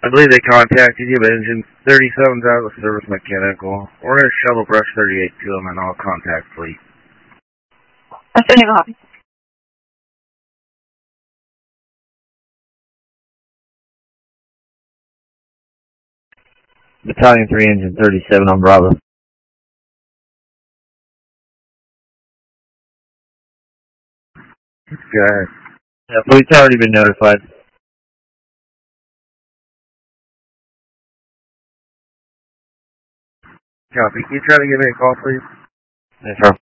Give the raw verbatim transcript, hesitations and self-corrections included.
I believe they contacted you, but engine thirty-seven's out of service mechanical. We're going to shuttle brush thirty-eight to them and I'll contact fleet. I'm sending a copy. Battalion three, engine thirty-seven on Bravo. Go ahead. Yeah, fleet's already been notified. Copy. Can you try to give me a call, please? Yes, sir.